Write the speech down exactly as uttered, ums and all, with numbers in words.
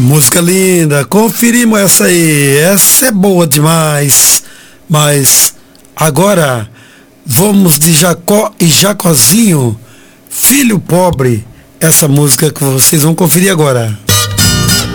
Música linda, conferimos essa aí, essa é boa demais, mas agora vamos de Jacó e Jacozinho, Filho Pobre, essa música que vocês vão conferir agora.